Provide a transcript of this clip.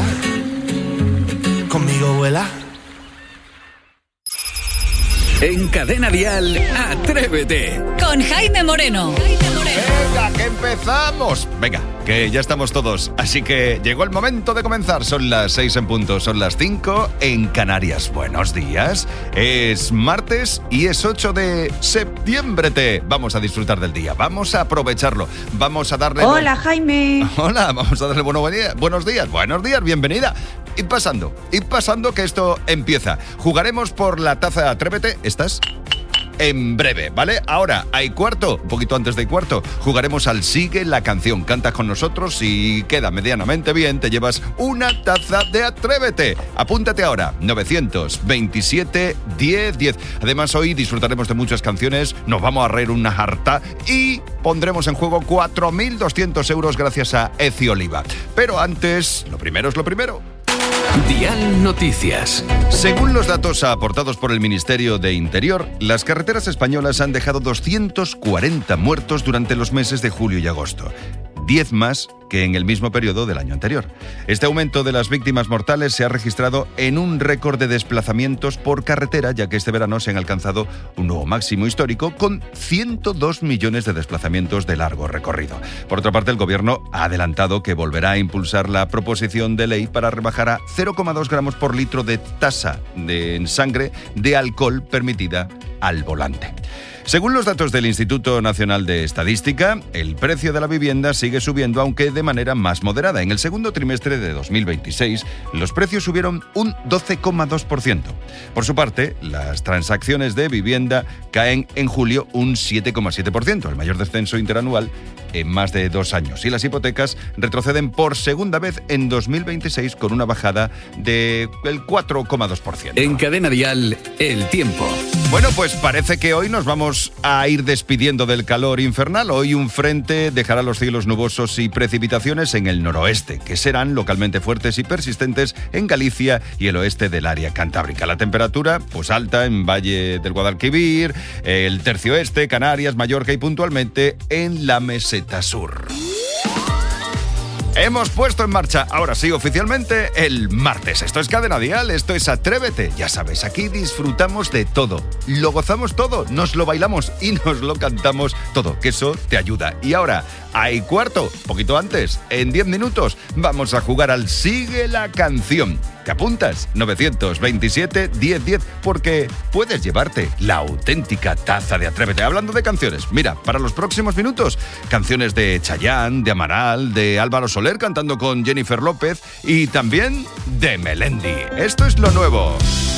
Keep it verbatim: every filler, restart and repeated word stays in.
Conmigo vuela. En Cadena Dial, Atrévete. Con Jaime Moreno. Venga, que empezamos. Venga, que ya estamos todos. Así que llegó el momento de comenzar. Son las seis en punto, son las cinco en Canarias. Buenos días. Es martes y es ocho de septiembre. Te vamos a disfrutar del día. Vamos a aprovecharlo. Vamos a darle... Hola, Jaime. Hola, vamos a darle bueno, buen día. Buenos días. Buenos días, bienvenida. Id pasando, id pasando que esto empieza. Jugaremos por la taza de Atrévete. ¿Estás? En breve, ¿vale? Ahora, hay cuarto, un poquito antes de cuarto, jugaremos al Sigue la Canción. Cantas con nosotros y queda medianamente bien, te llevas una taza de Atrévete. Apúntate ahora, novecientos veintisiete diez diez. Además, hoy disfrutaremos de muchas canciones, nos vamos a reír una harta y pondremos en juego cuatro mil doscientos euros gracias a Eci Oliva. Pero antes, lo primero es lo primero. Dial Noticias. Según los datos aportados por el Ministerio de Interior, las carreteras españolas han dejado doscientos cuarenta muertos durante los meses de julio y agosto. diez más que en el mismo periodo del año anterior. Este aumento de las víctimas mortales se ha registrado en un récord de desplazamientos por carretera, ya que este verano se han alcanzado un nuevo máximo histórico con ciento dos millones de desplazamientos de largo recorrido. Por otra parte, el Gobierno ha adelantado que volverá a impulsar la proposición de ley para rebajar a cero coma dos gramos por litro de tasa de, en sangre de alcohol permitida al volante. Según los datos del Instituto Nacional de Estadística, el precio de la vivienda sigue subiendo, aunque de manera más moderada. En el segundo trimestre de dos mil veintiséis, los precios subieron un doce coma dos por ciento. Por su parte, las transacciones de vivienda caen en julio un siete coma siete por ciento, el mayor descenso interanual en más de dos años. Y las hipotecas retroceden por segunda vez en dos mil veintiséis con una bajada del cuatro coma dos por ciento. En Cadena Dial, el tiempo. Bueno, pues parece que hoy nos vamos a ir despidiendo del calor infernal. Hoy un frente dejará los cielos nubosos y precipitaciones en el noroeste, que serán localmente fuertes y persistentes en Galicia y el oeste del área cantábrica. La temperatura, pues alta en Valle del Guadalquivir, el tercio este, Canarias, Mallorca y puntualmente en la meseta sur. Hemos puesto en marcha, ahora sí, oficialmente, el martes. Esto es Cadena Dial, esto es Atrévete. Ya sabes, aquí disfrutamos de todo. Lo gozamos todo, nos lo bailamos y nos lo cantamos todo, que eso te ayuda. Y ahora, hay cuarto, poquito antes, en diez minutos, vamos a jugar al Sigue la Canción. ¿Te apuntas? novecientos veintisiete diez diez, porque puedes llevarte la auténtica taza de Atrévete. Hablando de canciones, mira, para los próximos minutos, canciones de Chayanne, de Amaral, de Álvaro Soler cantando con Jennifer López y también de Melendi. Esto es lo nuevo.